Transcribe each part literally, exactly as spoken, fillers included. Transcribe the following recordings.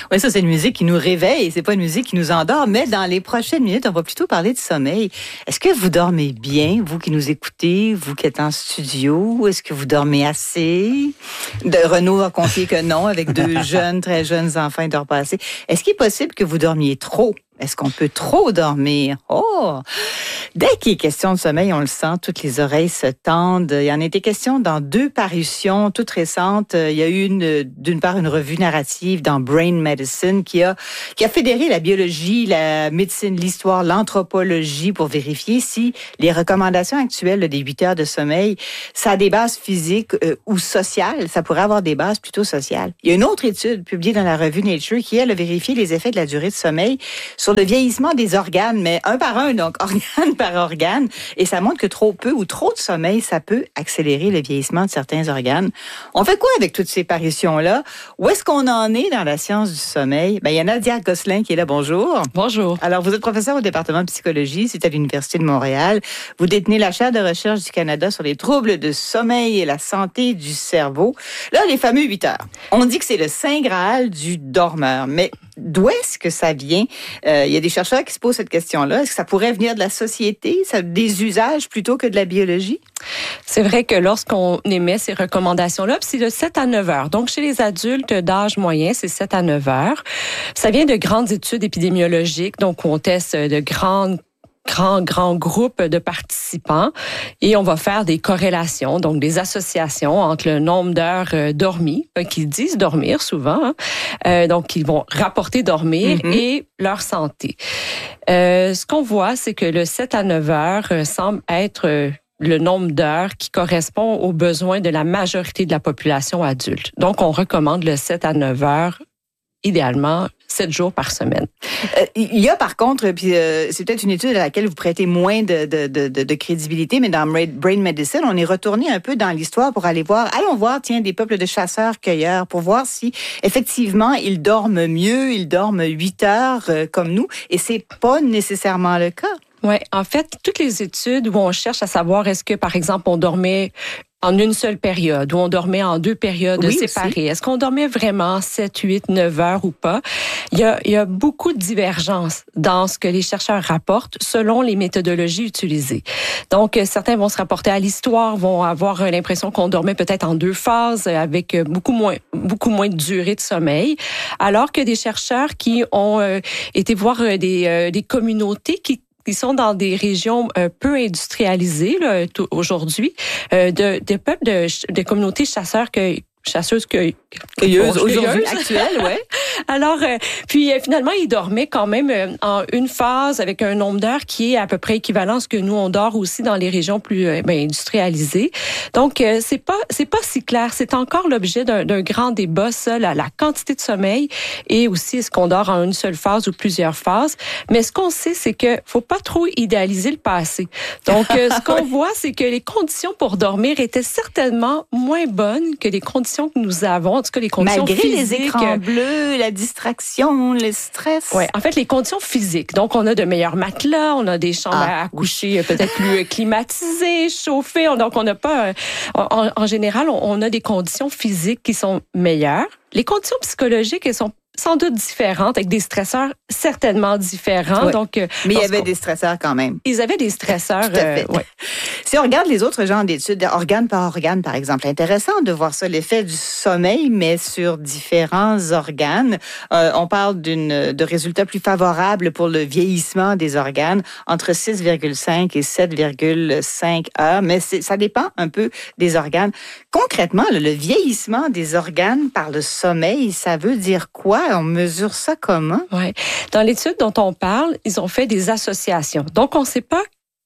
Oui, ça, c'est une musique qui nous réveille, c'est pas une musique qui nous endort, mais dans les prochaines minutes, on va plutôt parler de sommeil. Est-ce que vous dormez bien, vous qui nous écoutez, vous qui êtes en studio? Est-ce que vous dormez assez? De, Renaud a confié que non, avec deux jeunes, très jeunes enfants, il dort pas assez. Est-ce qu'il est possible que vous dormiez trop? Est-ce qu'on peut trop dormir? Oh! Dès qu'il est question de sommeil, on le sent, toutes les oreilles se tendent. Il y en a été question dans deux parutions toutes récentes. Il y a eu une, d'une part une revue narrative dans Brain Medicine qui a, qui a fédéré la biologie, la médecine, l'histoire, l'anthropologie pour vérifier si les recommandations actuelles des huit heures de sommeil, ça a des bases physiques euh, ou sociales. Ça pourrait avoir des bases plutôt sociales. Il y a une autre étude publiée dans la revue Nature qui, elle, a vérifié les effets de la durée de sommeil sur le vieillissement des organes, mais un par un, donc organe par organe. Et ça montre que trop peu ou trop de sommeil, ça peut accélérer le vieillissement de certains organes. On fait quoi avec toutes ces parutions-là? Où est-ce qu'on en est dans la science du sommeil? Ben, il y a Nadia Gosselin qui est là. Bonjour. Bonjour. Alors, vous êtes professeur au département de psychologie, c'est à l'Université de Montréal. Vous détenez la chaire de recherche du Canada sur les troubles de sommeil et la santé du cerveau. Là, les fameux huit heures. On dit que c'est le saint graal du dormeur, mais d'où est-ce que ça vient? Euh, il y a des chercheurs qui se posent cette question-là. Est-ce que ça pourrait venir de la société, ça, des usages plutôt que de la biologie? C'est vrai que lorsqu'on émet ces recommandations-là, c'est de sept à neuf heures. Donc, chez les adultes d'âge moyen, c'est sept à neuf heures. Ça vient de grandes études épidémiologiques, donc on teste de grandes grand, grand groupe de participants et on va faire des corrélations, donc des associations entre le nombre d'heures euh, dormies, euh, qu'ils disent dormir souvent, hein, euh, donc ils vont rapporter dormir mm-hmm. et leur santé. Euh, ce qu'on voit, c'est que le sept à neuf heures euh, semble être euh, le nombre d'heures qui correspond aux besoins de la majorité de la population adulte. Donc, on recommande le sept à neuf heures, idéalement sept jours par semaine. Euh, il y a par contre, puis euh, c'est peut-être une étude à laquelle vous prêtez moins de, de, de, de crédibilité, mais dans Brain Medicine, on est retourné un peu dans l'histoire pour aller voir, allons voir, tiens, des peuples de chasseurs-cueilleurs, pour voir si effectivement ils dorment mieux, ils dorment huit heures euh, comme nous, et c'est pas nécessairement le cas. Oui, en fait, toutes les études où on cherche à savoir est-ce que, par exemple, on dormait en une seule période, ou on dormait en deux périodes oui, séparées. Aussi. Est-ce qu'on dormait vraiment sept, huit, neuf heures ou pas? Il y a, il y a beaucoup de divergences dans ce que les chercheurs rapportent selon les méthodologies utilisées. Donc, certains vont se rapporter à l'histoire, vont avoir l'impression qu'on dormait peut-être en deux phases avec beaucoup moins, beaucoup moins de durée de sommeil, alors que des chercheurs qui ont euh, été voir des, euh, des communautés qui Ils sont dans des régions euh, peu industrialisées là, t- aujourd'hui, euh, de, de peuples, de, de communautés chasseurs que chasseuses que cueilleuses aujourd'hui actuelles, ouais. Alors euh, puis euh, finalement ils dormaient quand même euh, en une phase avec un nombre d'heures qui est à peu près équivalent à ce que nous on dort aussi dans les régions plus euh, ben, industrialisées. Donc euh, c'est pas c'est pas si clair, c'est encore l'objet d'un, d'un grand débat ça, la, la quantité de sommeil et aussi est-ce qu'on dort en une seule phase ou plusieurs phases. Mais ce qu'on sait c'est que faut pas trop idéaliser le passé. Donc euh, ce qu'on voit c'est que les conditions pour dormir étaient certainement moins bonnes que les conditions que nous avons, en tout cas les conditions malgré physiques. Les écrans bleus, la distraction, le stress. Ouais, en fait les conditions physiques. Donc on a de meilleurs matelas, on a des chambres ah, à coucher oui. peut-être plus climatisées, chauffées. Donc on n'a pas, en, en général, on, on a des conditions physiques qui sont meilleures. Les conditions psychologiques, elles sont sans doute différentes, avec des stresseurs certainement différents. Ouais. Donc, euh, mais il y avait des stresseurs quand même. Ils avaient des stresseurs. Tout à fait. Euh, ouais. Si on regarde les autres genres d'études, organe par organe, par exemple, intéressant de voir ça, l'effet du sommeil, mais sur différents organes. Euh, on parle d'une, de résultats plus favorables pour le vieillissement des organes, entre six virgule cinq et sept virgule cinq heures, mais c'est, ça dépend un peu des organes. Concrètement, le, le vieillissement des organes par le sommeil, ça veut dire quoi? On mesure ça comment? Ouais. Dans l'étude dont on parle, ils ont fait des associations. Donc, on ne sait pas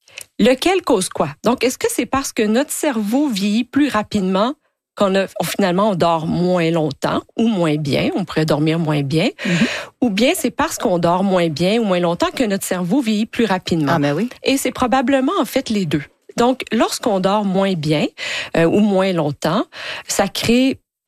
lequel cause quoi. Donc, est-ce que c'est parce que notre cerveau vieillit plus rapidement qu'on a, on, finalement, on dort moins longtemps ou moins bien, on pourrait dormir moins bien, mm-hmm. ou bien c'est parce qu'on dort moins bien ou moins longtemps que notre cerveau vieillit plus rapidement. Ah, ben oui. Et c'est probablement, en fait, les deux. Donc, lorsqu'on dort moins bien euh, ou moins longtemps, ça crée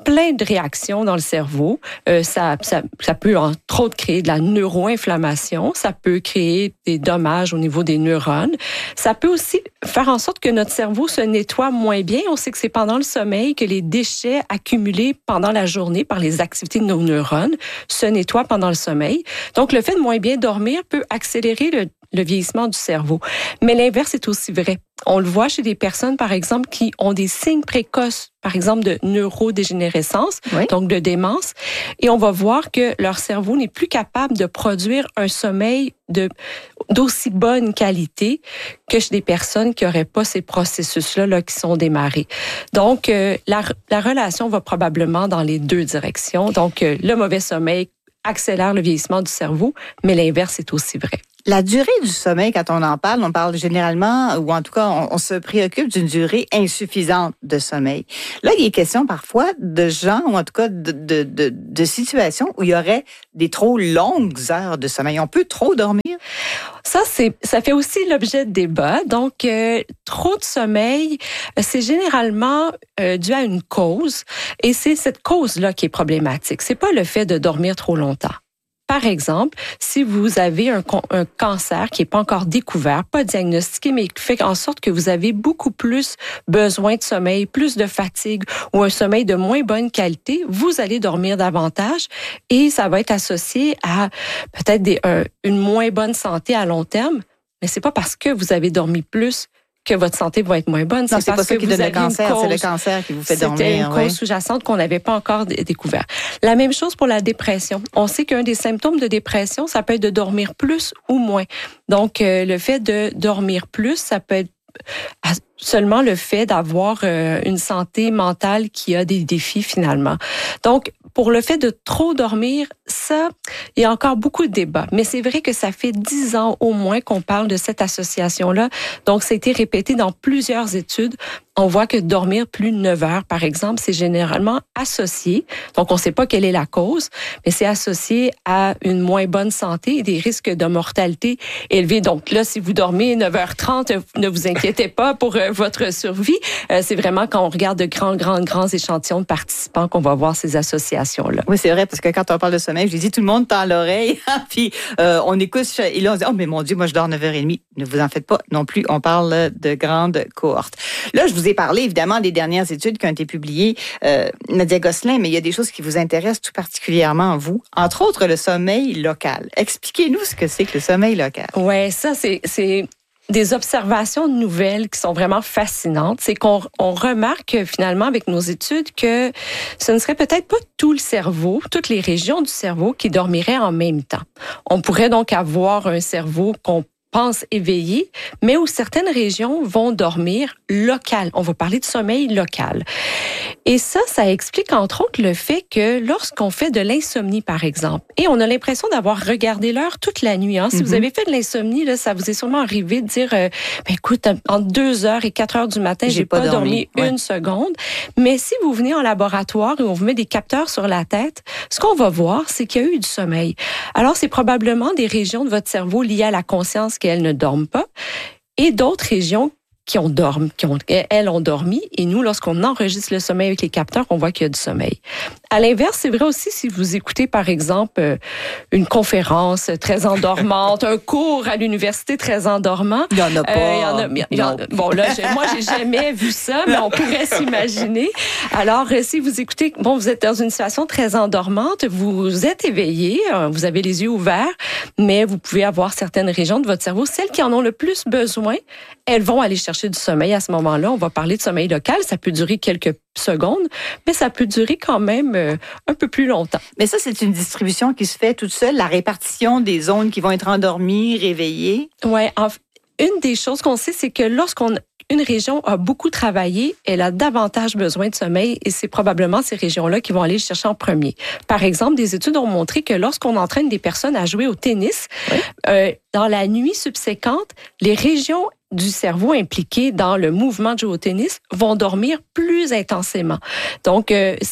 plein de réactions dans le cerveau. Euh, ça, ça, ça peut entre autres créer de la neuroinflammation, ça peut créer des dommages au niveau des neurones. Ça peut aussi faire en sorte que notre cerveau se nettoie moins bien. On sait que c'est pendant le sommeil que les déchets accumulés pendant la journée par les activités de nos neurones se nettoient pendant le sommeil. Donc, le fait de moins bien dormir peut accélérer le, le vieillissement du cerveau. Mais l'inverse est aussi vrai. On le voit chez des personnes, par exemple, qui ont des signes précoces, par exemple, de neurodégénérescence, oui. donc de démence, et on va voir que leur cerveau n'est plus capable de produire un sommeil de, d'aussi bonne qualité que chez des personnes qui n'auraient pas ces processus-là là, qui sont démarrés. Donc, euh, la, la relation va probablement dans les deux directions. Donc, euh, le mauvais sommeil accélère le vieillissement du cerveau, mais l'inverse est aussi vrai. La durée du sommeil, quand on en parle, on parle généralement, ou en tout cas, on, on se préoccupe d'une durée insuffisante de sommeil. Là, il est question parfois de gens, ou en tout cas de, de, de, de situations où il y aurait des trop longues heures de sommeil. On peut trop dormir? Ça, c'est, ça fait aussi l'objet de débat. Donc, euh, trop de sommeil, c'est généralement euh, dû à une cause, et c'est cette cause-là qui est problématique. C'est pas le fait de dormir trop longtemps. Par exemple, si vous avez un, un cancer qui n'est pas encore découvert, pas diagnostiqué, mais qui fait en sorte que vous avez beaucoup plus besoin de sommeil, plus de fatigue ou un sommeil de moins bonne qualité, vous allez dormir davantage et ça va être associé à peut-être des, un, une moins bonne santé à long terme. Mais c'est pas parce que vous avez dormi plus que votre santé va être moins bonne. Non, c'est, c'est parce pas ça que qui vous donne le avez cancer, une cause. c'est le cancer qui vous fait dormir. C'était une cause oui. sous-jacente qu'on n'avait pas encore d- découvert. La même chose pour la dépression. On sait qu'un des symptômes de dépression, ça peut être de dormir plus ou moins. Donc, euh, le fait de dormir plus, ça peut être seulement le fait d'avoir euh, une santé mentale qui a des défis finalement. Donc, pour le fait de trop dormir, ça, il y a encore beaucoup de débats. Mais c'est vrai que ça fait dix ans au moins qu'on parle de cette association-là. Donc, ça a été répété dans plusieurs études. On voit que dormir plus de neuf heures, par exemple, c'est généralement associé. Donc, on ne sait pas quelle est la cause, mais c'est associé à une moins bonne santé et des risques de mortalité élevés. Donc là, si vous dormez neuf heures trente, ne vous inquiétez pas pour euh, votre survie. Euh, c'est vraiment quand on regarde de grands, grands, grands échantillons de participants qu'on va voir ces associations-là. Oui, c'est vrai, parce que quand on parle de sommeil, je dis tout le monde tend l'oreille, puis euh, on écoute, et là, on se dit, oh, mais mon Dieu, moi, je dors neuf heures trente. Ne vous en faites pas non plus, on parle de grandes cohortes. Là, je vous ai parlé, évidemment, des dernières études qui ont été publiées, euh, Nadia Gosselin, mais il y a des choses qui vous intéressent tout particulièrement, vous. Entre autres, le sommeil local. Expliquez-nous ce que c'est que le sommeil local. Oui, ça, c'est... c'est... des observations nouvelles qui sont vraiment fascinantes, c'est qu'on on remarque finalement avec nos études que ce ne serait peut-être pas tout le cerveau, toutes les régions du cerveau qui dormiraient en même temps. On pourrait donc avoir un cerveau qu'on pense éveillé, mais où certaines régions vont dormir local. On va parler de sommeil local. Et ça, ça explique entre autres le fait que lorsqu'on fait de l'insomnie, par exemple, et on a l'impression d'avoir regardé l'heure toute la nuit. Hein. Si mm-hmm. vous avez fait de l'insomnie, là, ça vous est sûrement arrivé de dire, euh, ben, écoute, entre deux heures et quatre heures du matin, j'ai, j'ai pas, pas dormi, dormi une ouais. seconde. Mais si vous venez en laboratoire et on vous met des capteurs sur la tête, ce qu'on va voir, c'est qu'il y a eu du sommeil. Alors, c'est probablement des régions de votre cerveau liées à la conscience qu'elles ne dorment pas, et d'autres régions qui ont dormi, qui ont, elles ont dormi, et nous, lorsqu'on enregistre le sommeil avec les capteurs, on voit qu'il y a du sommeil. À l'inverse, c'est vrai aussi si vous écoutez, par exemple, une conférence très endormante, un cours à l'université très endormant. Il n'y en a pas. Euh, il y en a, il y en a, bon, là, j'ai, moi, j'ai jamais vu ça, mais on pourrait s'imaginer. Alors, si vous écoutez, bon, vous êtes dans une situation très endormante, vous êtes éveillé, vous avez les yeux ouverts, mais vous pouvez avoir certaines régions de votre cerveau, celles qui en ont le plus besoin, elles vont aller chercher du sommeil à ce moment-là. On va parler de sommeil local. Ça peut durer quelques secondes, mais ça peut durer quand même euh, un peu plus longtemps. Mais ça, c'est une distribution qui se fait toute seule, la répartition des zones qui vont être endormies, réveillées? Oui. Une des choses qu'on sait, c'est que lorsqu'on une région a beaucoup travaillé, elle a davantage besoin de sommeil et c'est probablement ces régions-là qui vont aller le chercher en premier. Par exemple, des études ont montré que lorsqu'on entraîne des personnes à jouer au tennis, oui. euh, dans la nuit subséquente, les régions du cerveau impliquées dans le mouvement de jouer au tennis vont dormir plus intensément. Donc, euh, c'est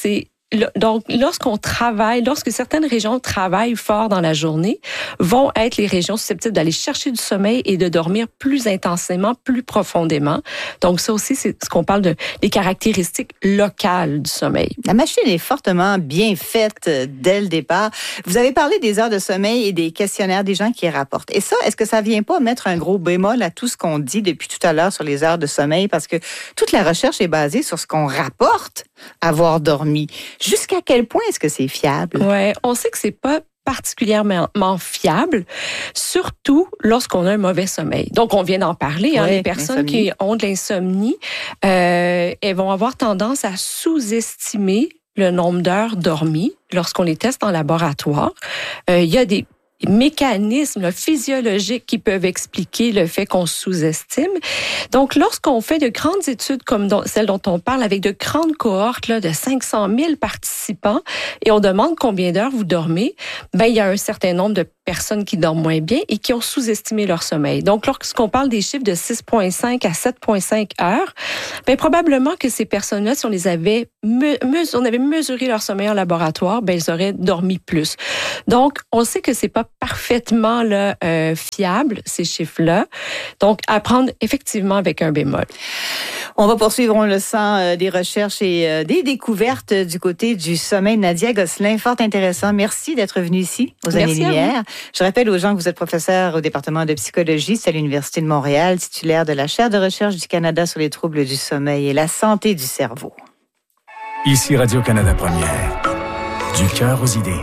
donc, lorsqu'on travaille, lorsque certaines régions travaillent fort dans la journée, vont être les régions susceptibles d'aller chercher du sommeil et de dormir plus intensément, plus profondément. Donc, ça aussi, c'est ce qu'on parle de des caractéristiques locales du sommeil. La machine est fortement bien faite dès le départ. Vous avez parlé des heures de sommeil et des questionnaires des gens qui les rapportent. Et ça, est-ce que ça vient pas mettre un gros bémol à tout ce qu'on dit depuis tout à l'heure sur les heures de sommeil? Parce que toute la recherche est basée sur ce qu'on rapporte avoir dormi. Jusqu'à quel point est-ce que c'est fiable? Ouais, on sait que c'est pas particulièrement fiable, surtout lorsqu'on a un mauvais sommeil. Donc, on vient d'en parler. Hein, oui, les personnes qui ont de l'insomnie, euh, elles vont avoir tendance à sous-estimer le nombre d'heures dormies lorsqu'on les teste en laboratoire. Euh, il y a des mécanismes là, physiologiques qui peuvent expliquer le fait qu'on sous-estime. Donc, lorsqu'on fait de grandes études comme dont, celles dont on parle, avec de grandes cohortes là, de cinq cent mille participants, et on demande combien d'heures vous dormez, ben il y a un certain nombre de personnes qui dorment moins bien et qui ont sous-estimé leur sommeil. Donc, lorsqu'on parle des chiffres de six virgule cinq à sept virgule cinq heures, ben probablement que ces personnes-là, si on les avait, me, me, on avait mesuré leur sommeil en laboratoire, ben ils auraient dormi plus. Donc, on sait que c'est pas parfaitement là, euh, fiable, ces chiffres-là. Donc, à prendre effectivement avec un bémol. On va poursuivre, on le sent, euh, des recherches et euh, des découvertes du côté du sommeil. Nadia Gosselin, fort intéressant. Merci d'être venue ici, aux Années-Lumière. Je rappelle aux gens que vous êtes professeur au département de psychologie, c'est à l'Université de Montréal, titulaire de la chaire de recherche du Canada sur les troubles du sommeil et la santé du cerveau. Ici Radio-Canada Première. Du cœur aux idées.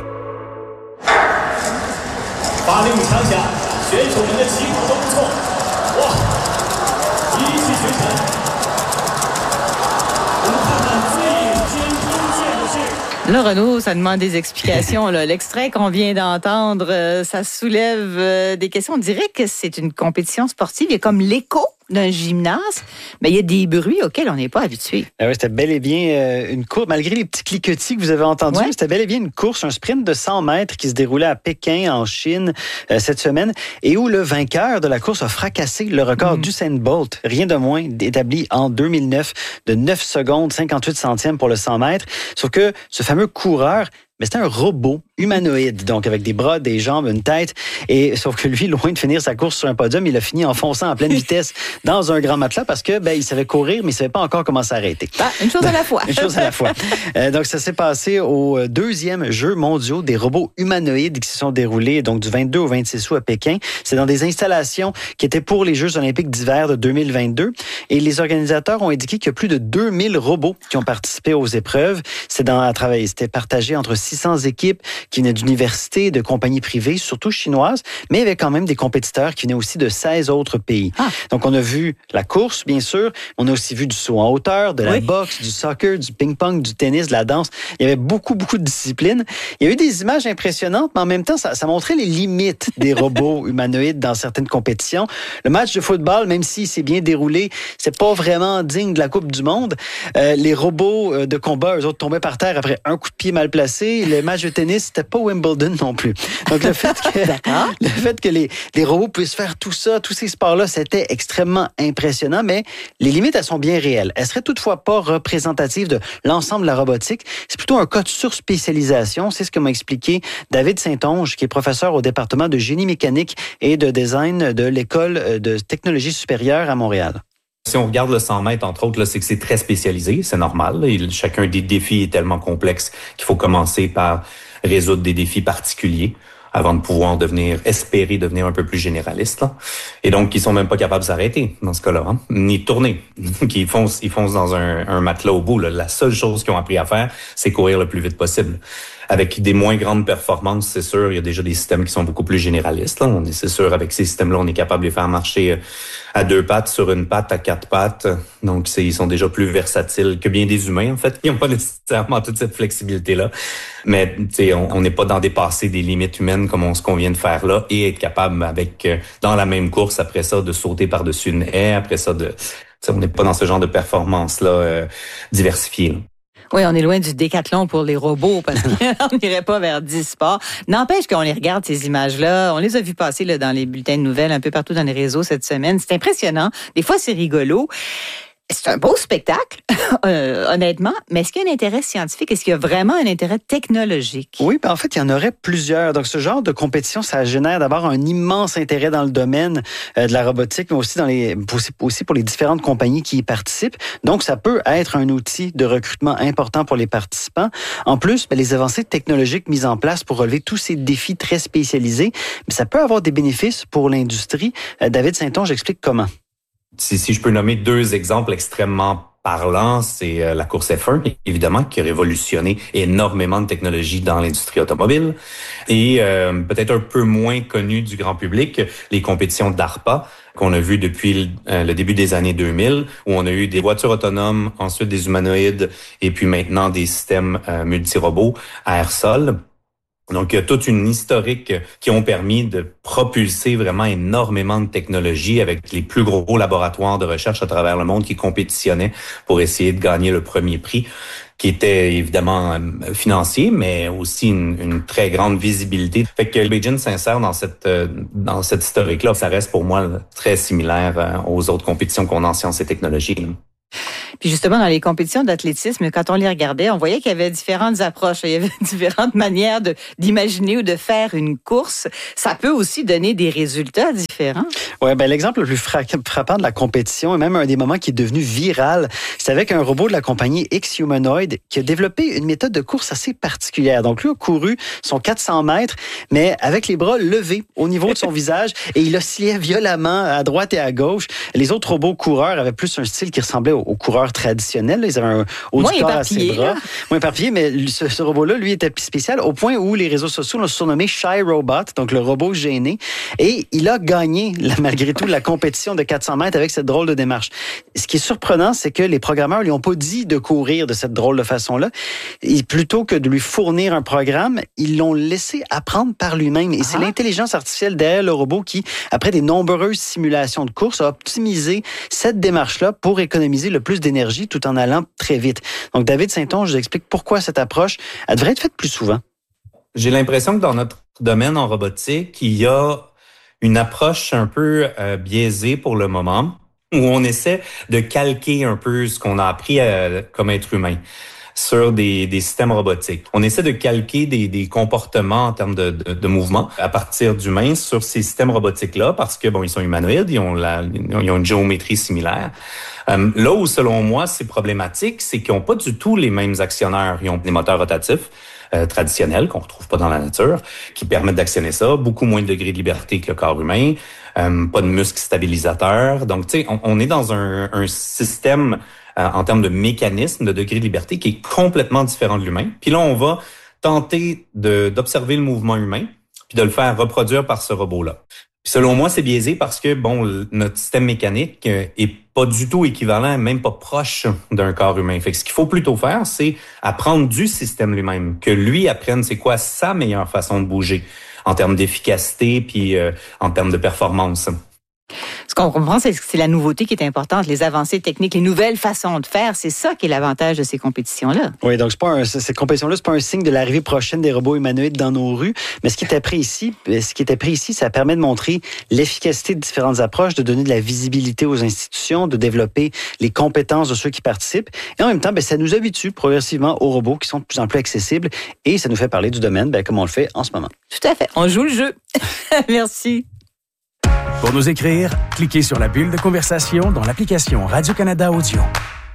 八零五强下，选手们的旗鼓都不错，哇，一骑绝尘。我们看看最领先出现的是。 Là, Renaud, ça demande des explications. Là. L'extrait qu'on vient d'entendre, euh, ça soulève euh, des questions. On dirait que c'est une compétition sportive. Il y a comme l'écho d'un gymnase, mais il y a des bruits auxquels on n'est pas habitué. Ah oui, c'était bel et bien euh, une course, malgré les petits cliquetis que vous avez entendus, ouais. C'était bel et bien une course, un sprint de cent mètres qui se déroulait à Pékin, en Chine, euh, cette semaine, et où le vainqueur de la course a fracassé le record mmh. d'Usain Bolt, rien de moins, établi en deux mille neuf, de neuf secondes, cinquante-huit centièmes pour le cent mètres. Sauf que ce fameux coureur, mais c'était un robot humanoïde, donc avec des bras, des jambes, une tête. Et sauf que lui, loin de finir sa course sur un podium, il a fini en fonçant en pleine vitesse dans un grand matelas parce que ben il savait courir, mais il savait pas encore comment s'arrêter. Ah, une chose à la fois. Une chose à la fois. Euh, donc ça s'est passé au deuxième Jeux mondiaux des robots humanoïdes qui se sont déroulés donc du vingt-deux au vingt-six août à Pékin. C'est dans des installations qui étaient pour les Jeux olympiques d'hiver de deux mille vingt-deux. Et les organisateurs ont indiqué qu'il y a plus de deux mille robots qui ont participé aux épreuves. C'est dans à travailler. C'était partagé entre six cents équipes qui venaient d'universités, de compagnies privées, surtout chinoises, mais il y avait quand même des compétiteurs qui venaient aussi de seize autres pays. Ah. Donc, on a vu la course, bien sûr. On a aussi vu du saut en hauteur, de la oui. boxe, du soccer, du ping-pong, du tennis, de la danse. Il y avait beaucoup, beaucoup de disciplines. Il y a eu des images impressionnantes, mais en même temps, ça, ça montrait les limites des robots humanoïdes dans certaines compétitions. Le match de football, même s'il s'est bien déroulé, c'est pas vraiment digne de la Coupe du Monde. Euh, les robots de combat, eux autres, tombaient par terre après un coup de pied mal placé. Le match de tennis, c'était pas Wimbledon non plus. Donc, le fait que, le fait que les, les robots puissent faire tout ça, tous ces sports-là, c'était extrêmement impressionnant, mais les limites, elles sont bien réelles. Elles seraient toutefois pas représentatives de l'ensemble de la robotique. C'est plutôt un cas de surspécialisation. C'est ce que m'a expliqué David Saint-Onge, qui est professeur au département de génie mécanique et de design de l'École de technologie supérieure à Montréal. Si on regarde le cent mètres, entre autres, là, c'est que c'est très spécialisé, c'est normal. Là. Chacun des défis est tellement complexe qu'il faut commencer par résoudre des défis particuliers avant de pouvoir devenir, espérer devenir un peu plus généraliste. Là. Et donc, ils sont même pas capables de s'arrêter dans ce cas-là, hein? Ni de tourner. Ils foncent, ils foncent dans un, un matelas au bout. Là. La seule chose qu'ils ont appris à faire, c'est courir le plus vite possible. Avec des moins grandes performances, c'est sûr, il y a déjà des systèmes qui sont beaucoup plus généralistes. Là. On est, c'est sûr, avec ces systèmes-là, on est capable de les faire marcher à deux pattes, sur une patte, à quatre pattes. Donc, c'est, ils sont déjà plus versatiles que bien des humains, en fait. Ils n'ont pas nécessairement toute cette flexibilité-là. Mais, tu sais, on n'est pas dans dépasser des limites humaines comme on, ce qu'on vient de faire là et être capable, avec dans la même course, après ça, de sauter par-dessus une haie, après ça, de... on n'est pas dans ce genre de performance-là euh, diversifiée. Là. Oui, on est loin du décathlon pour les robots parce qu'on n'irait pas vers dix sports. N'empêche qu'on les regarde, ces images-là. On les a vues passer là, dans les bulletins de nouvelles un peu partout dans les réseaux cette semaine. C'est impressionnant. Des fois, c'est rigolo. C'est un beau spectacle, euh, honnêtement, mais est-ce qu'il y a un intérêt scientifique? Est-ce qu'il y a vraiment un intérêt technologique? Oui, ben en fait, il y en aurait plusieurs. Donc, ce genre de compétition, ça génère d'abord un immense intérêt dans le domaine euh, de la robotique, mais aussi, dans les, aussi, aussi pour les différentes compagnies qui y participent. Donc, ça peut être un outil de recrutement important pour les participants. En plus, ben, les avancées technologiques mises en place pour relever tous ces défis très spécialisés, mais ça peut avoir des bénéfices pour l'industrie. Euh, David Saint-Onge explique comment. Si, si je peux nommer deux exemples extrêmement parlants, c'est euh, la course F un, évidemment, qui a révolutionné énormément de technologies dans l'industrie automobile. Et euh, peut-être un peu moins connu du grand public, les compétitions d'ARPA, qu'on a vues depuis le, euh, le début des années deux mille, où on a eu des voitures autonomes, ensuite des humanoïdes, et puis maintenant des systèmes euh, multi-robots air-sol. Donc, il y a toute une historique qui ont permis de propulser vraiment énormément de technologies avec les plus gros laboratoires de recherche à travers le monde qui compétitionnaient pour essayer de gagner le premier prix, qui était évidemment financier, mais aussi une, une très grande visibilité. Fait que Beijing s'insère dans cette dans cette historique-là. Ça reste pour moi très similaire aux autres compétitions qu'on a en sciences et technologies. Puis justement, dans les compétitions d'athlétisme, quand on les regardait, on voyait qu'il y avait différentes approches. Il y avait différentes manières de, d'imaginer ou de faire une course. Ça peut aussi donner des résultats différents. Oui, ben l'exemple le plus frappant de la compétition, et même un des moments qui est devenu viral, c'est avec un robot de la compagnie X Humanoid qui a développé une méthode de course assez particulière. Donc, lui a couru son quatre cents mètres, mais avec les bras levés au niveau de son visage, et il oscillait violemment à droite et à gauche. Les autres robots coureurs avaient plus un style qui ressemblait aux coureurs traditionnels. Ils avaient un haut du corps à ses bras. Moins éparpillé, mais ce, ce robot-là, lui, était spécial au point où les réseaux sociaux l'ont surnommé Shy Robot, donc le robot gêné. Et il a gagné, malgré tout, la compétition de quatre cents mètres avec cette drôle de démarche. Ce qui est surprenant, c'est que les programmeurs lui ont pas dit de courir de cette drôle de façon-là. Et plutôt que de lui fournir un programme, ils l'ont laissé apprendre par lui-même. Et ah. c'est l'intelligence artificielle derrière le robot qui, après des nombreuses simulations de course, a optimisé cette démarche-là pour économiser le plus d'énergie tout en allant très vite. Donc, David Saint-Onge, je vous explique pourquoi cette approche, elle devrait être faite plus souvent. J'ai l'impression que dans notre domaine en robotique, il y a une approche un peu euh, biaisée pour le moment, où on essaie de calquer un peu ce qu'on a appris à, comme être humain sur des, des systèmes robotiques. On essaie de calquer des, des comportements en termes de, de, de mouvement à partir d'humains sur ces systèmes robotiques-là parce que bon, ils sont humanoïdes, ils ont, la, ils ont une géométrie similaire. Euh, là où, selon moi, c'est problématique, c'est qu'ils n'ont pas du tout les mêmes actionneurs. Ils ont des moteurs rotatifs euh, traditionnels qu'on retrouve pas dans la nature, qui permettent d'actionner ça, beaucoup moins de degrés de liberté que le corps humain, euh, pas de muscles stabilisateurs. Donc, tu sais, on, on est dans un, un système euh, en termes de mécanisme, de degré de liberté qui est complètement différent de l'humain. Puis là, on va tenter de, d'observer le mouvement humain puis de le faire reproduire par ce robot-là. Puis selon moi, c'est biaisé parce que, bon, notre système mécanique est pas du tout équivalent, même pas proche d'un corps humain. Fait que ce qu'il faut plutôt faire, c'est apprendre du système lui-même, que lui apprenne c'est quoi sa meilleure façon de bouger en termes d'efficacité puis euh, en termes de performance. Ce qu'on comprend, c'est que c'est la nouveauté qui est importante, les avancées techniques, les nouvelles façons de faire. C'est ça qui est l'avantage de ces compétitions-là. Oui, donc c'est pas un, ces compétitions-là, c'est pas un signe de l'arrivée prochaine des robots humanoïdes dans nos rues, mais ce qui était pris ici, ce qui était pris ici, ça permet de montrer l'efficacité de différentes approches, de donner de la visibilité aux institutions, de développer les compétences de ceux qui participent, et en même temps, ben, ça nous habitue progressivement aux robots qui sont de plus en plus accessibles, et ça nous fait parler du domaine, ben, comme on le fait en ce moment. Tout à fait. On joue le jeu. Merci. Pour nous écrire, cliquez sur la bulle de conversation dans l'application Radio-Canada Audio.